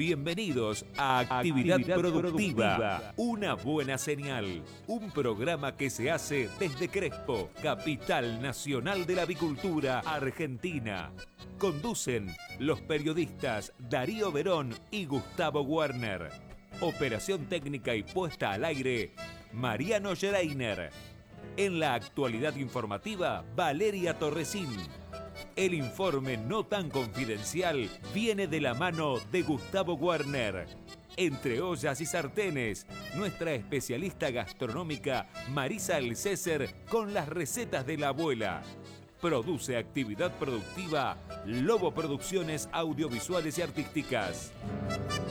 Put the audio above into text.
Bienvenidos a Actividad Productiva, una buena señal. Un programa que se hace desde Crespo, capital nacional de la avicultura argentina. Conducen los periodistas Darío Verón y Gustavo Werner. Operación técnica y puesta al aire, Mariano Schreiner. En la actualidad informativa, Valeria Torresín. El informe no tan confidencial viene de la mano de Gustavo Werner. Entre ollas y sartenes, nuestra especialista gastronómica Marisa Elcéser con las recetas de la abuela. Produce actividad productiva Lobo Producciones Audiovisuales y Artísticas.